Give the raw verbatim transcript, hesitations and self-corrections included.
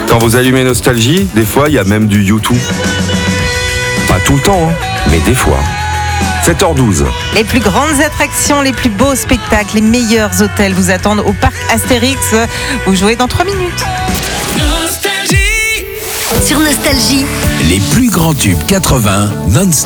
Quand vous allumez Nostalgie, des fois, il y a même du YouTube. Pas tout le temps, hein, mais des fois. sept heures douze. Les plus grandes attractions, les plus beaux spectacles, les meilleurs hôtels vous attendent au parc Astérix. Vous jouez dans trois minutes. Nostalgie. Sur Nostalgie, Les plus grands tubes quatre-vingts non-stop.